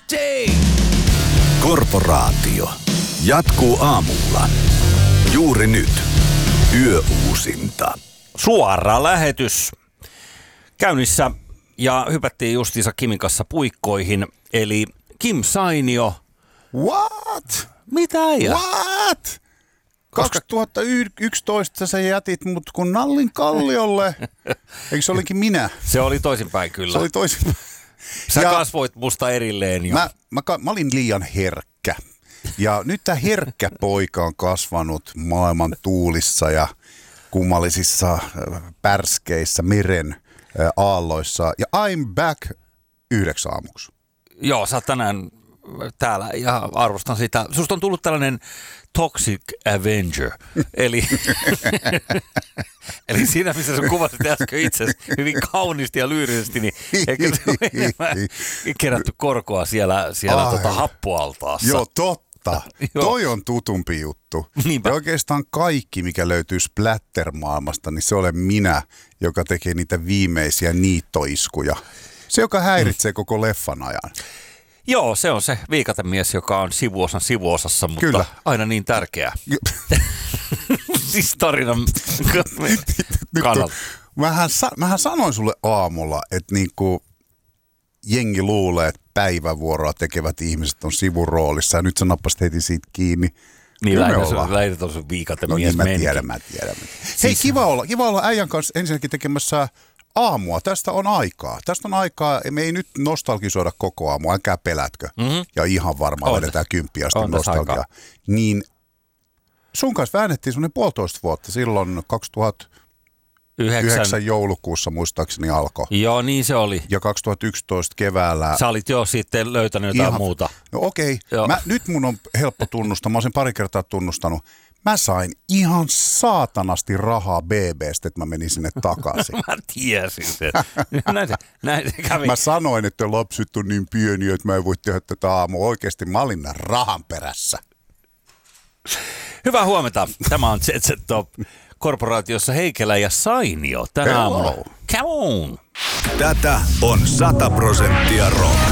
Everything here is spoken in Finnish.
Day! Korporaatio jatkuu aamulla. Juuri nyt. Yöuusinta. Suora lähetys käynnissä ja hypättiin justiinsa Kimin kanssa puikkoihin. Eli Kim Sainio. What? Mitä äijä? What? 2011 sä jätit mut kun Nallin kalliolle. Eikö se olikin minä? Se oli toisinpäin kyllä. Se oli toisinpäin. Sä kasvoit musta erilleen jo. Mä olin liian herkkä. Ja nyt tää herkkä poika on kasvanut maailman tuulissa ja kummallisissa pärskeissä, meren aalloissa. Ja I'm back 9 aamuksi. Joo, sä oot tänään täällä ja arvostan sitä. Susta on tullut tällainen Toxic Avenger. Eli siinä, missä sä kuvasit äsken itsesi hyvin kauniisti ja lyyrisesti, niin eikö se ole enemmän kerätty korkoa siellä happoaltaassa? Joo, totta. Joo. Toi on tutumpi juttu. Niinpä. Ja oikeastaan kaikki, mikä löytyy splatter-maailmasta, niin se olen minä, joka tekee niitä viimeisiä niittoiskuja. Se, joka häiritsee koko leffan ajan. Joo, se on se viikatemies, joka on sivuosan sivuosassa, mutta Kyllä. aina niin tärkeä. Siis tarinan kannalta. Mähän sanoin sulle aamulla, että niinku jengi luulee, että päivävuoroa tekevät ihmiset on sivuroolissa ja nyt sä nappasit heti siitä kiinni. Niin lähdet on sun viikatemies. No niin, mä tiedän. Hei, kiva olla äijän kanssa ensinnäkin tekemässä aamua. Tästä on aikaa. Me ei nyt nostalgisoida koko aamu, älkää pelätkö. Mm-hmm. Ja ihan varmaan vedetään 10 asti nostalgiaa. Niin sun kanssa väännettiin semmoinen 1,5 vuotta silloin 2009 joulukuussa muistaakseni alkoi. Joo, niin se oli. Ja 2011 keväällä. Sä olit jo sitten löytänyt jotain muuta. No okei. Nyt mun on helppo tunnustaa, mä oon sen pari kertaa tunnustanut. Mä sain ihan saatanasti rahaa BB:stä, että mä menin sinne takaisin. Mä tiesin sen. Näin se kävi. Mä sanoin, että lapset on niin pieniä, että mä en voi tehdä tätä aamua. Oikeasti mä olin rahan perässä. Hyvää huomenta. Tämä on ZZ Top korporaatiossa Heikelä ja Sainio tänä aamuna. Come on! Tätä on 100% rock.